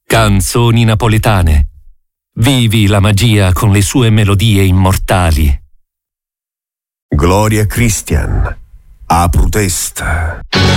Canzoni napoletane. Vivi la magia con le sue melodie immortali. Gloria Christian. Aprut est.